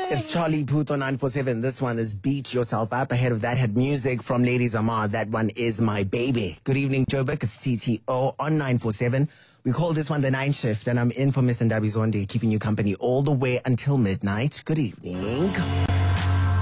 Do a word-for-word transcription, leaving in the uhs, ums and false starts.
It's Charlie Puth on nine four seven. This one is Beat Yourself Up. Ahead of that had music from Ladies Amar. That one is My Baby. Good evening, Joburg. It's T T O on nine four seven. We call this one the Night Shift, and I'm in for Mister Ndabi Zonde, keeping you company all the way until midnight. Good evening.